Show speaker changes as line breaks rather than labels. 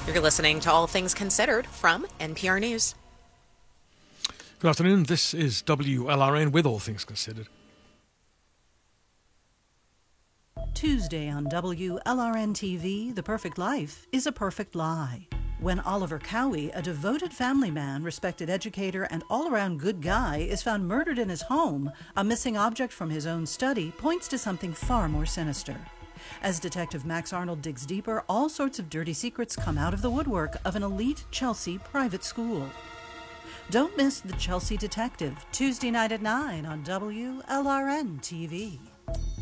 You're listening to All Things Considered from NPR News.
Good afternoon. This is WLRN with All Things Considered.
Tuesday on WLRN-TV, The Perfect Life is a Perfect Lie. When Oliver Cowie, a devoted family man, respected educator, and all-around good guy, is found murdered in his home, a missing object from his own study points to something far more sinister. As Detective Max Arnold digs deeper, all sorts of dirty secrets come out of the woodwork of an elite Chelsea private school. Don't miss The Chelsea Detective, Tuesday night at 9 on WLRN-TV.